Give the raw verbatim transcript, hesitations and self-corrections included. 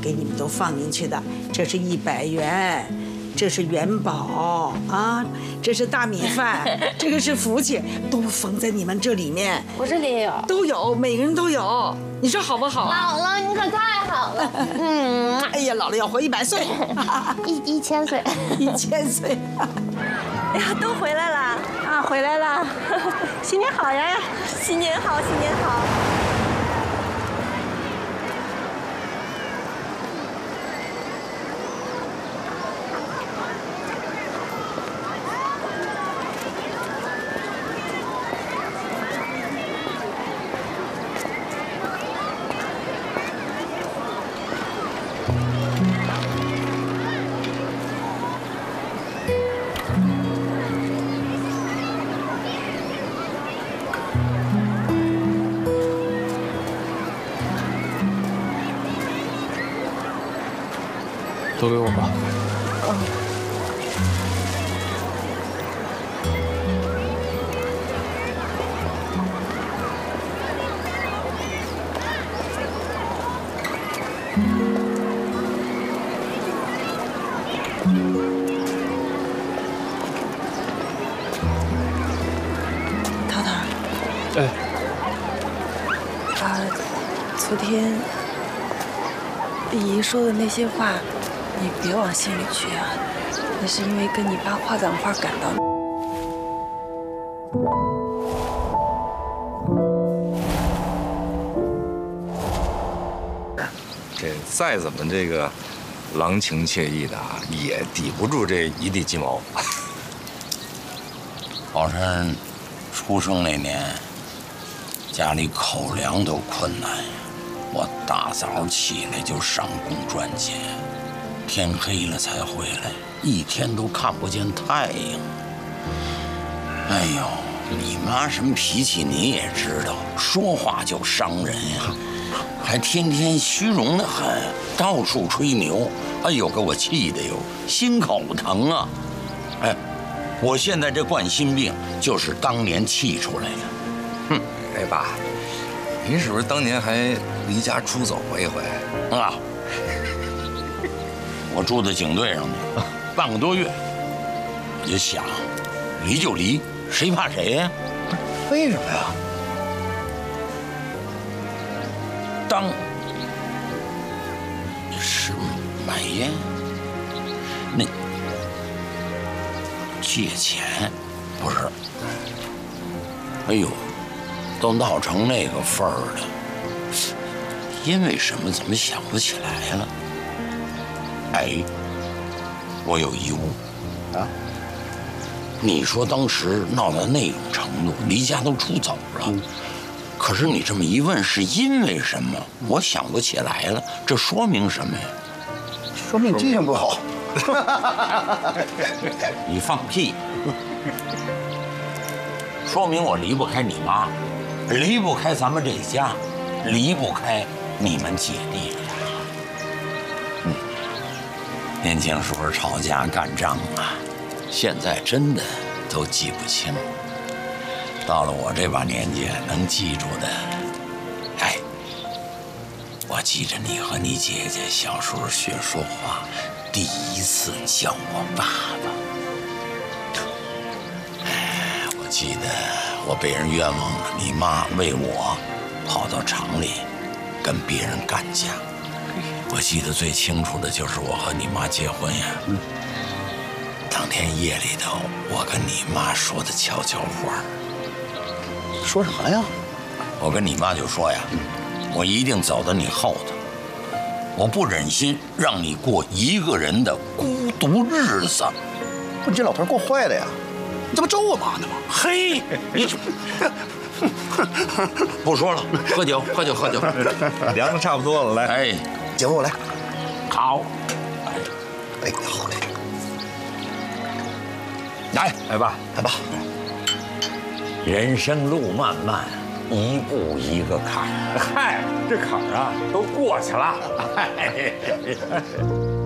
给你们都放进去的。这是一百元，这是元宝啊，这是大米饭，这个是福气，都缝在你们这里面。 我这里也有， 都有，每个人都有。你说好不好？ 姥姥，你可太好了。嗯， 哎呀，姥姥要活一百岁， 一一千岁， 一千岁。 哎呀，都回来了啊，回来了，新年好呀！新年好，新年好。 都给我吧。 涛涛， 哎， 啊，昨天李姨说的那些话，你别往心里去啊。那是因为跟你爸话赶话赶到你。 这再怎么这个郎情妾意的啊，也抵不住这一地鸡毛。 宝山出生那年，家里口粮都困难呀。我大早起来就上工赚钱，天黑了才回来，一天都看不见太阳。哎呦，你妈什么脾气你也知道，说话就伤人呀，还天天虚荣的很，到处吹牛。哎呦，给我气的哟，心口疼啊！哎，我现在这冠心病就是当年气出来的。 哼，哎爸，您是不是当年还离家出走过一回啊？我住在警队上呢，半个多月，我就想，离就离，谁怕谁呀？ 为什么呀？ 当是买烟，那借钱不是？哎呦，都闹成那个份儿了，因为什么？怎么想不起来了？哎，我有一物啊。你说当时闹到那种程度，离家都出走了。嗯，可是你这么一问，是因为什么？我想不起来了。这说明什么呀？ 说明记性不好。 你放屁！说明我离不开你妈，离不开咱们这家，离不开你们姐弟俩。嗯，年轻时候吵架干仗啊，现在真的都记不清。到了我这把年纪，能记住的，哎，我记着你和你姐姐小时候学说话，第一次叫我爸爸。哎，我记得我被人冤枉了，你妈为我跑到厂里跟别人干架。我记得最清楚的就是我和你妈结婚呀。嗯，当天夜里头，我跟你妈说的悄悄话。 说什么呀？ 我跟你妈就说呀，我一定走到你后头，我不忍心让你过一个人的孤独日子。 不，你这老头够坏的呀！你这不咒我妈呢吗？ 嘿，你不说了，喝酒，喝酒，喝酒， 凉的差不多了，来， 哎， 姐夫我来。 好， 哎，好嘞。 来， 来吧， 来吧。 人生路漫漫，一步一个坎儿。 嗨，这坎儿啊都过去了。